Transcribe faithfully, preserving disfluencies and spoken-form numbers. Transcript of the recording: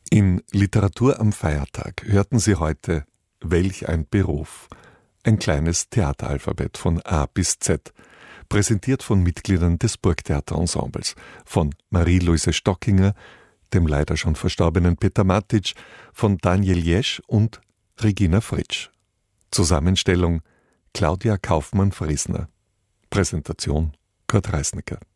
In Literatur am Feiertag hörten Sie heute Welch ein Beruf? Ein kleines Theateralphabet von A bis Z, präsentiert von Mitgliedern des Burgtheaterensembles, von Marie-Luise Stockinger, dem leider schon verstorbenen Peter Matic, von Daniel Jesch und Regina Fritsch. Zusammenstellung Claudia Kaufmann-Friesner. Präsentation Kurt Reisnecker.